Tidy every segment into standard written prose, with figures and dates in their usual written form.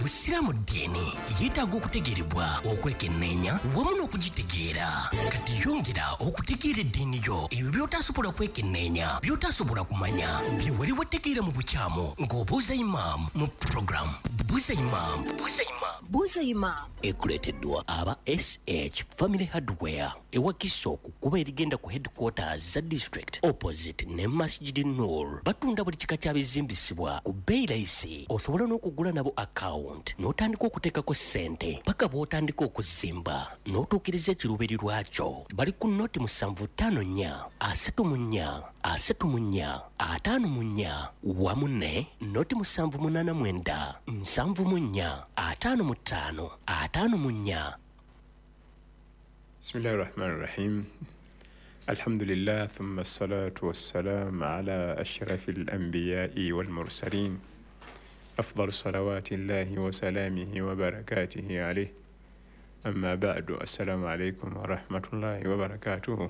Obusiraamu ddiini yeetaaga okutegeerebwa okwekenneenya wamu n'okugitegeera. Kati yongera okutegeera eddiini yo, ebyo by'otaasobola kwekenneenya, by'otaasobola kumanya, bye wali wategeera mu bukyamu ng'obuuza Imam mu program Buuza Imam. Buuza Imam ekuleeteddwa aba SH Family Hardware ewa Kisooku kuba erigenda ku headquarters za district opposite ne Masjid Noor. Batunda buli kika kyabizimbisibwa ku bbeeyi layisi. Osobola n'okugula nabo account n'otandika okuteekako ssente paka bw'otandika okuzimba n'otuukiriza ekiruubirirwa kyo. Bali ku nnoti 754 34 34 54 wamu ne nnoti 789 74 55 54. بسم الله الرحمن الرحيم. الحمد لله ثم الصلاة والسلام على أشرف الأنبياء والمرسلين أفضل صلوات الله وسلامه وبركاته عليه. أما بعد السلام عليكم ورحمة الله وبركاته.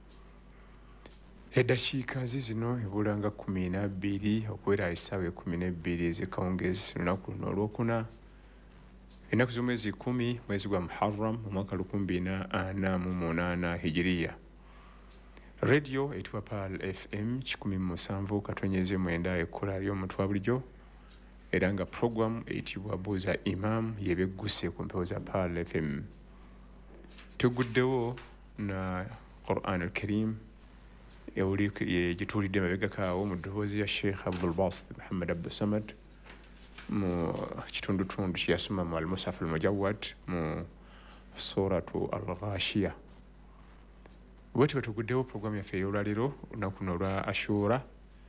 Eddakiika zino ebulanga 12 okwera essaawa 12 ezikawungezi lunaku luno olwokuna ennaku z'omwezi 10 mwezi gwa Muharram mu mwaka 2048 hijiriya. Radio etwa Pal FM 107.9 ekkola ly'omutwa bulijjo era nga program etibwa Buuza Imam yebegguse ku mpewo za Pal FM. Tuguddewo na Quran al-Karim gitulidde mabegakaawo mu ddoboozi ya Sheikh Abdul Basit Muhammad Abdul Samad mu kitundutundu kyeyasoma mu al-Musaf al-Mujawwad mu suratu al-Ghashiya. Bweti batuguddewo programu yaffe ey'olwaliro olunaku luno olwa Ashura,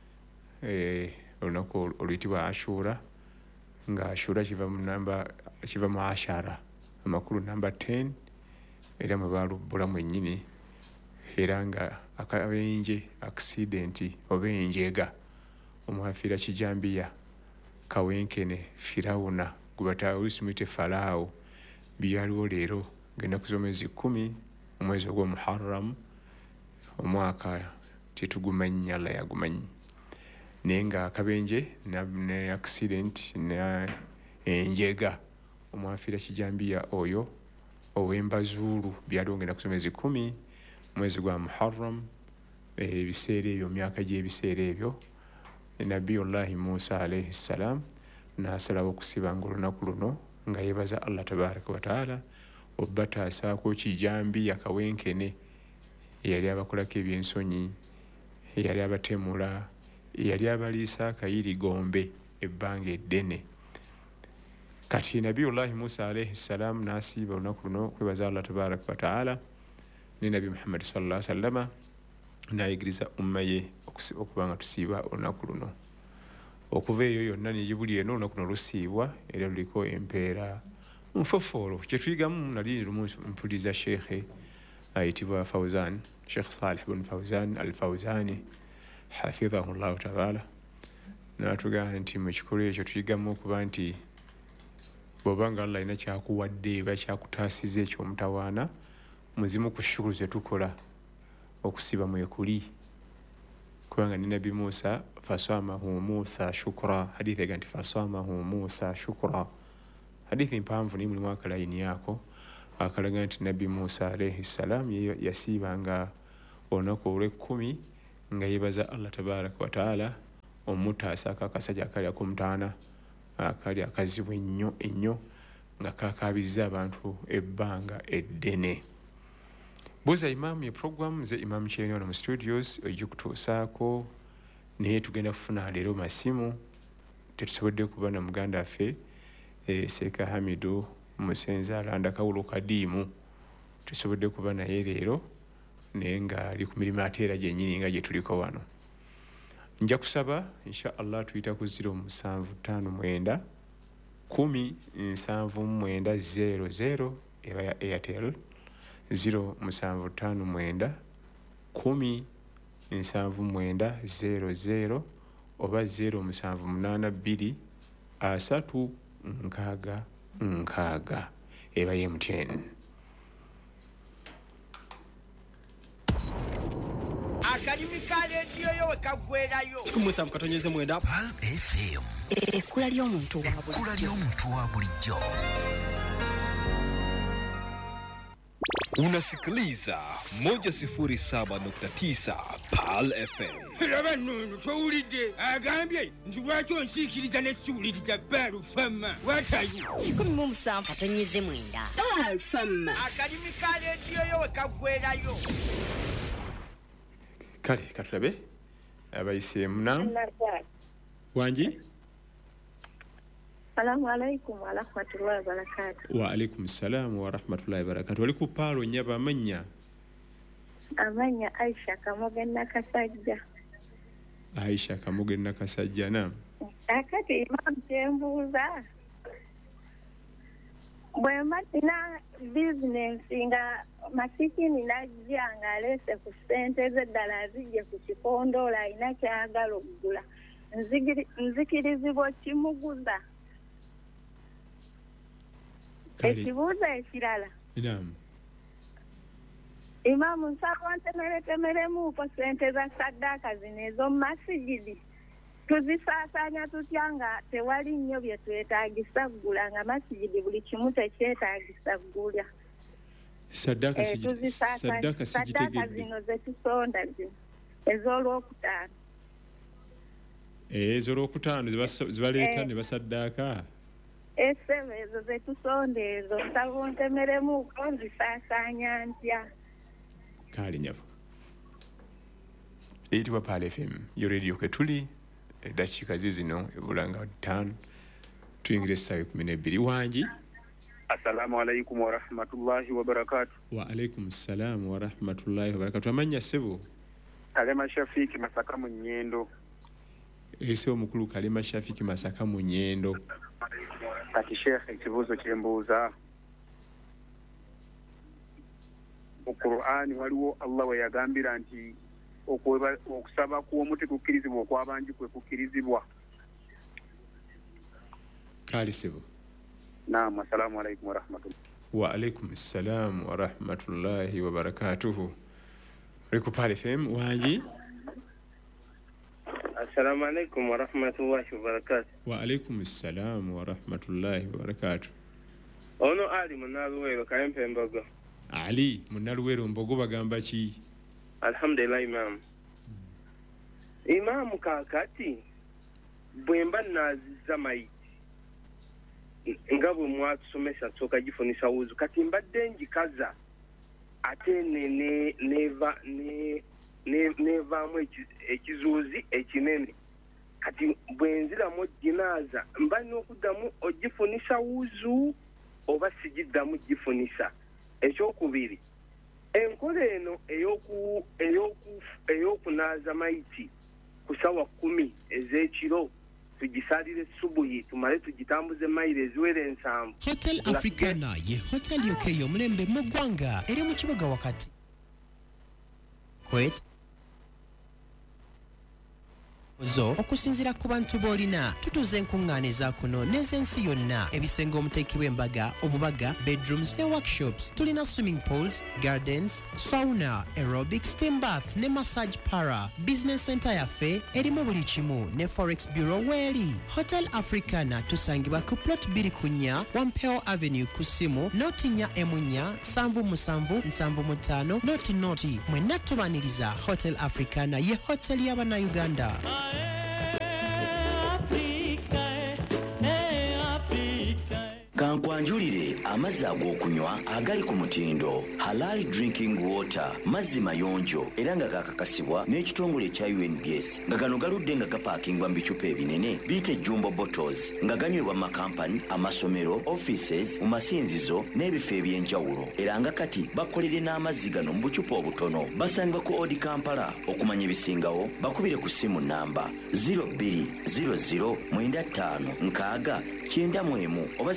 olunaku oluyitibwa Ashura nga Ashura kiva mu ashara amakulu namba 10 era mwe baalubbulamu ennyini era nga akabenje accident oba enjeega omwafiira Kijambiya Kawenkene Firawuna gubatawusimite Falaawo byaliwo leero ng'ennaku z'omwezi 10 omwezi ogwa Muharram omwaka tetugumanyi Allah yagumanyi naye nga akabenje ne accident ne enjeega omwafiira Kijambiya oyo ow'Embazuulu byaliwo ng'ennaku z'omwezi 10 mwezi gwa Muharram. Ebiseera ebyo myaka gy'ebiseera ebyo Nabiyullahi Musa alayhi salam n'asalawo okusibanga olunaku luno nga yeebaza Allah tabaraka wa taala obbatasaako Kijambiya Kawenkene eyali abakolako ebyensonyi, eyali abatemula, eyali abaliisa akayirigombe ebbanga eddene. Kati Nabiyullahi Musa alayhi salam n'asiiba olunaku luno okwebaza Allah tabaraka wa taala ne Nabi Muhammad sallallahu alaihi wasallam n'ayigiriza umma ye okubanga tusiiba olunaku luno. Okuva eyo yonna n'egibuli eno olunaku luno lusiibwa era luliko empeera nfofoolo. Kye tuyigamu nali lumu mpuliza Sheikh ayitibwa Fawzan, Sheikh Salih bin Fawzan al-Fawzani hafidhahu Allahu ta'ala, n'atugamba nti mu kikolo ekyo tuyigamu okuba nti bw'obanga Allah alina kyakuwadde oba kyakutaasiza ekyomutawaana muzimu ku shukuru zetukola okusiba mwekuli kubanga ni Nabi Musa fasamahu Musa shukra, hadithi ega nti fasamahu Musa shukra, hadithi mpanvu ni mulimu akalaini yako akalaga nti Nabi Musa alayhi salam yasibanga olunaku olw'ekkumi nga yeebaza Allah tabaraka wa taala omutaasa akakasajja akali akumutaana akali akazibu ennyo nga kakabizza abantu ebbanga eddene. Buuza Imam ye program ze Imam Kyeni ono mu studios ojikutuusaako naye tugenda kufuna leero masimu tetusobodde kuba na muganda affe Seeka Hamidu Musenza alanda kawulo kadiimu tusobodde kuba naye leero naye nga ali ku mirimu ate era gyennyini nga gye tuliko wano. Nja kusaba insha Allah tuyita ku 0759 107900 eba ya Airtel 0759 107900 oba 0782 366 eba ye MTN. Akadimi ka radio yo wekagwerayo. Kumusa mukatonyeze mwenda. Pal FM. Ekkula ly'omuntu wa bulijjo. Unasikiliza 107.9 Pal FM. Laba nno towulidde agambye nti lwaki onsiikiriza n'essiwuliriza Pal FM. What are you? 17 katonyeze mwenda. Pal FM. Akadimi ka radio yo wekagwerayo. Kale katulabe abayise muna wanji. Assalamu alaikum wa rahmatullahi wa barakatuh. Wa alaikum salam wa rahmatullahi wa barakatuh. Wali ku Palo nyaba amanya? Amanya Aisha Kamoge Nakasajja. Aisha Kamoge Nakasajja naam. Akati Imam Tembuza. Bwe matina business nga masikini najja nga alese ku ssente z'eddala zijje ku kikondo alina kyagala okugula. Nzikirizibwa kimuguza. Ekibuuzo ekirala. Naam. Imamu nsaba ntemeretemeremuuko ssente za saddaaka zino ez'omu masigidi. Tuzisaasaanya tutya nga tewali nnyo bye twetaagisa ggula nga masigidi buli kimu tekyetaagisa ggula. Saddaaka saddaaka zino ze tusonda zino ez'olwokutaano. Ez'olwokutaano zibaleeta ne basaddaaka. Essebo ezo ze tusonda ezo nsaba ntemeremuuko nzisaasaanya ntya. Kale nyabo. Eyitibwa Pal FM yo radio kwetuli eddakiika zino ebulanga 5 tuyingira essaawa 12 wanji. Assalamu alaikum wa rahmatullahi wa barakatuh. Wa alaikum salam wa rahmatullahi wa barakatuh. Amanya sebo? Kalema Shafiki Masaka mu Nyendo. Sebo mukulu Kalema Shafiki Masaka mu Nyendo. Kati Sheikh ekibuuzo kyembuuza. Mu Qur'ani waliwo Allah we yagambira nti okusaba kw'omuti kukkirizibwa okw'abangi kwe kukkirizibwa. Kale sebo. Naam, assalamu alaikum wa rahmatullahi. Wa alaikum salam wa rahmatullahi wa barakatuh. Riku Pal FM wanji. Assalamu alaikum wa rahmatullahi wa barakatuh. Wa alaikum salam wa rahmatullahi wa barakatuh. Ono Ali Munaluwero Kayempe Mbogo. Ali Munaluwero Mbogo bagamba ki? Alhamdulillah Imam. Imam kakati bwemba naziza maiti ngabo mwatusomesa soka gifunisa wuzu kati mbadde njikaza ate neva mu ekizuuzi ekinene kati bwenzira mu jinaza mbani okuddamu ogifunisa wuzu oba sigiddamu gifunisa. Ekyokubiri enkola eno ey'okunaaza maiti ku ssaawa 10 ez'ekiro tugisalire subuhi tumale tugitambuze mayiro eziwere 7. Hotel Africana ye hotel yokeyo mulembe mu ggwanga eri mu kibuga wakati. Kwet zo okusinzira ku bantu bolina tutuze enkungaaniza kuno n'ez'ensi yonna ebisenge omuteeki w'embaga obubaga bedrooms ne workshops tulina swimming pools gardens sauna aerobics steam bath ne massage para business center yaffe erimu buli kimu ne forex bureau weeri. Hotel Africana tusangibwa ku plot 2 Wampeo Avenue ku simu notinya emunya 77775 noti mwenna tubaniriza. Hotel Africana ye hotel y'Abannayuganda. Kankwanjulire amazzi ag'okunywa agali ku mutindo Halal Drinking Water mazzi mayonjo era nga gakakasibwa n'ekitongole ekya UNBS nga gano galudde nga gapaakingwa mu bicupa ebinene biyite jumbo bottles nga ganywebwa makampani amasomero offices mu masinzizo n'ebifo eby'enjawulo era nga kati bakolere n'amazzi gano mu bucupa obutono. Basangibwa ku Odi Kampala. Okumanya ebisingawo bakubire ku ssimu namba 020095 oba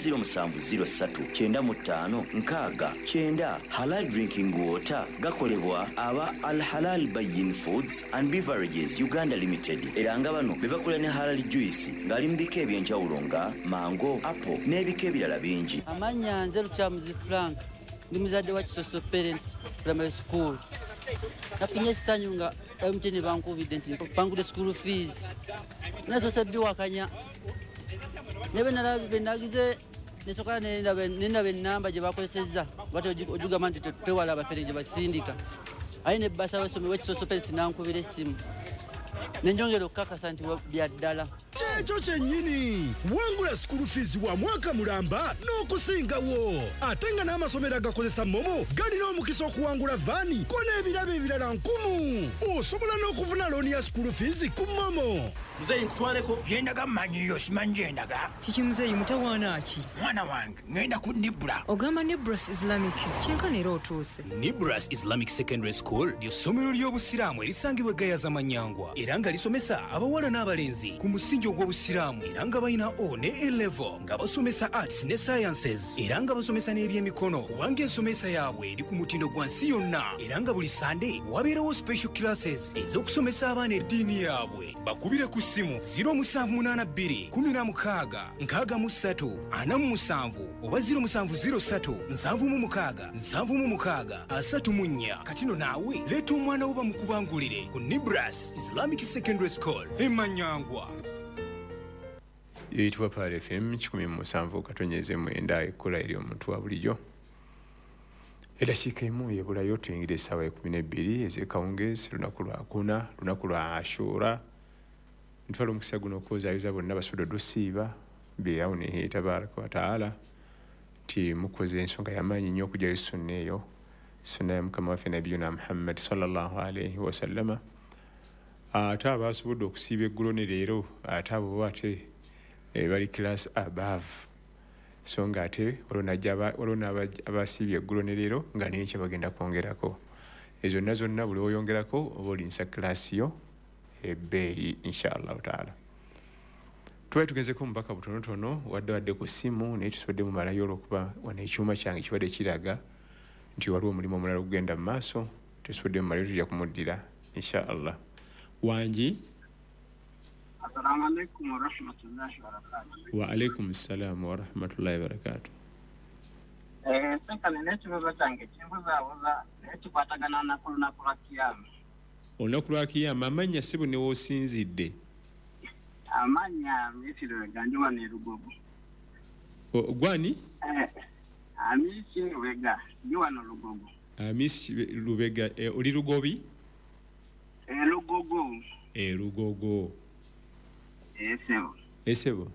070395 Halal Drinking Water gakolebwa aba Al Halal Bayin Foods and Beverages Uganda Limited era nga bano bebakola ne Halal Juice ngali mu bika ebyenjawulo nga mango, apple n'ebika ebirala bingi. Amanya nze Lukyamuzi Frank ndi muzadde wa Kisoso Parents Primary School nafunye essanyu nga MTN bankubidde nti bangudde school fees nazo sebbiwakanya nebe nalabe nagize nesokola nenaba ennamba gye bakozesezza bati ojugamba nti twewala abafere gye basindika aye ne bbasa wesome wekisoso peresi nankubira essimu nenjongera okukakasa nti byaddala ekyo kyennyini wangula school fees wa mwaka mulamba n'okusingawo ate nga n'amasomero agakozesa momo galina omukisa okuwangula vaani ko n'ebirabo ebirala 1,000 osobola n'okufuna looni ya school fees ku momo muzeyi nkutwaleko gyendaga mmanyiyo simanyi gyendaga kiki muzeyi mutawaana ki mwana wange ngenda ku nibula ogamba Nibras Islamic kyenkana era otuuse Nibras Islamic Secondary School ly'essomero ly'obusiraamu erisangibwa Gayaza Manyangwa era nga lisomesa abawala n'abalenzi ku musingi ogw'obusiraamu era nga balina O ne A-level nga basomesa arts ne sciences era nga basomesa n'ebyemikono kubanga ensomesa yaabwe eri ku mutindo gwa nsi yonna era nga buli Sunday wabeerawo special classes ez'okusomesa abaana eddiini yaabwe bakubire ku simu 0782 16 63 47 oba 0703 76 76 34 katino naawe leeta omwana wo bamukubangulire ku Nibras Islamic Secondary School Manyangwa. Yeitwa Pale FM 17.9 ekola eri omuntu wa bulijjo eddakiika emu yebulayo tuyingire essaawa ya 12 ez'ekawungeezi lunaku lwa kuna lunaku lwa Ashura ntwala omukisa guno okwozaayuza bonna basobodde odusiiba byeyawune tabaraka wa taala nti mukoze ensonga y'amaanyi nnyo okugyayo sunna eyo sunna ya mukama waffe nabiyuna Muhammad sallallahu alaihi wasallama ate abasobodde okusiiba eggulo ne leero ate abo ate bali class above so nga ate olwo abasiibye eggulo ne leero nga n'enkya bagenda kwongerako ezo zonna buli oyongerako oba olinsa class yo ebbeeyi inshallah taala twali tugezeko omubaka butonotono wadde ku ssimu naye tusobodde mumalayo olwokuba wano ekyuma kyange kibadde kiraga nti waliwo omulimu omulala ogugenda mu maaso tusobodde mumalayo tujja kumuddira inshallah wangi Assalamu alaikum wa rahmatullahi wa barakatuh. Wa alaikum assalam wa rahmatullahi wa barakatuh. Seka nekibuzo kyange kimbuzabuza ekikwatagana n'olunaku lwa kiyama. Olunaku lwa kiyama amannya sibu ne woosinzidde. Amanya Misiri gandi wano e Lugogo. Gwani? Amisi Lubega ndi wano Lugogo. Amisi Lubega oli Lugobi? Lugogo. Lugogo. Esebo. Esebo.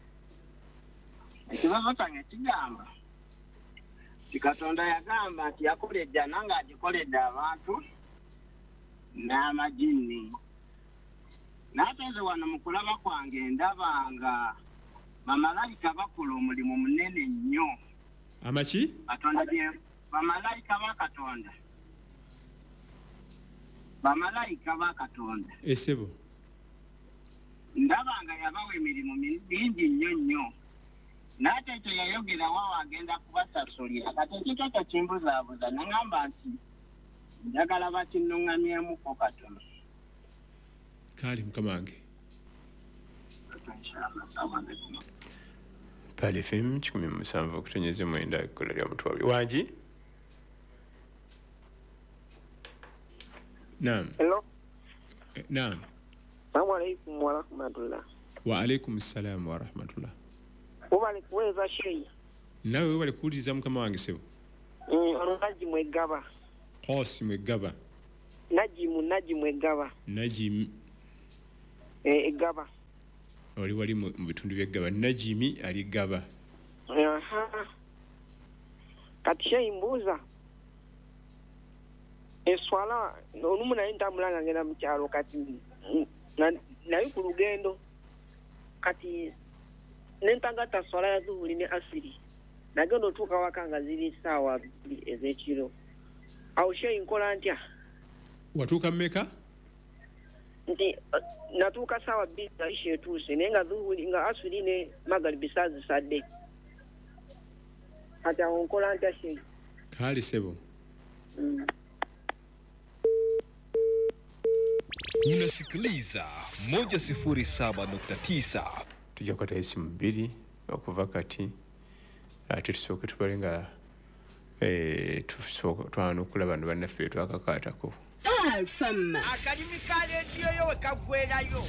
Ekibazo kyange kigamba Katonda yagamba nti yakoledde nanga agikoledde abantu n'amajini n'ateze wano mu kulaba kwange ndabanga bamalayika bakola omulimu munene nnyo. Amaki? Katonda bye bamalayika ba Katonda. Bamalayika ba Katonda. Esebo. Ndabanga yabawa emirimu mingi nnyo. N'ate ekyo yayogera wa agenda kubasasulira kati ekyo kyo kimbuzaabuza nangamba nti njagala bakinnuŋŋamyemuko katono. Kale mukama wange. Pale FM 17.9 ekola lya mutwa wangi. Naam. Hello. Naam. Assalamu alaikum wa rahmatullah. Wa alaikum assalam wa rahmatullah. Ubali kuweza sheyi. Nawe wale kuuliza mukama wange sebo. Naji mwegaba. Kosi mwegaba. Naji mwegaba. Najim. Egaba. Wali mu bitundu by'egaba. Najimi ali gaba. Aha. Kati sheyi mbuza. Eswala olumuna intambulanga ngenda mu kyalo kati nayo ku lugendo kati nentangata swala ya zuhuri ne asiri nagenda otuuka waka nga ziri ssaawa 2 ez'ekiro awo sheyi nkola ntya watuuka mmeka nti natuuka ssaawa 2 aisha etuuse naye nga zuhuri nga asiri ne magaribi saazisadde kati awo nkola ntya sheyi kale sebo Unasikiliza 107.9. Tujja kwata esimu 2 okuva kati ate tusooke tubale nga twanukula bano bannaffe twakakaatako akalimi ka leediyo yo we kaggwerayo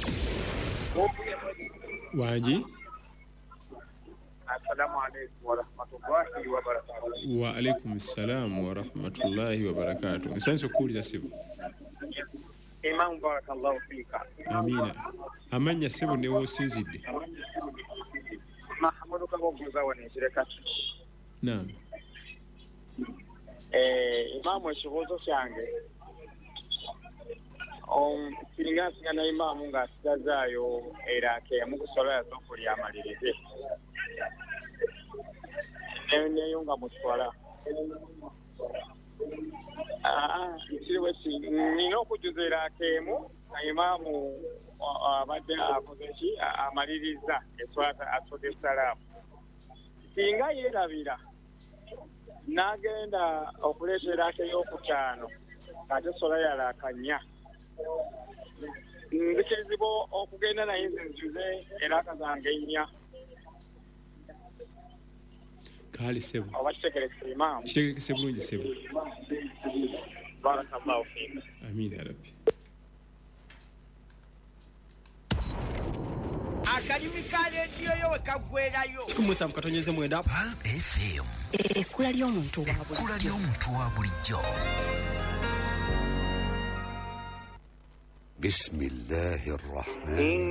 wangi assalamu alaikum warahmatullahi wabarakatuh. wa alaikum salam warahmatullahi wabarakatuh. nsanso okuwulira ssebo. Imam barakallahu fika. Amina. Amanya ssebo ne woosinzidde. Mahamudu kaboguza wanisire kati. Naam. Imamu ekibuuzo kyange kiringa na imamu ng'asigazaayo erake yamukusola yazokulya amalirize neyo nga mutwala kiriwe nina okujuza erake emu nga imamu abadde akoze ki amaliriza eswata asode salaamu singa yeerabira n'agenda okuleeta erake y'okutaano ate sola yalakanya nzikirizibwa okugenda naye nze njuze eraka zange nnya kale ssebo oba kitegerekese imaamu kitegerekese bulungi ssebo. barakallahu fiika. Amiina ya rabbi. akalimi ka leediyo yo we kaggwerayo 107.9 Pal FM. Ekkula ly'omuntu wa bulijjo. بسم الله الرحمن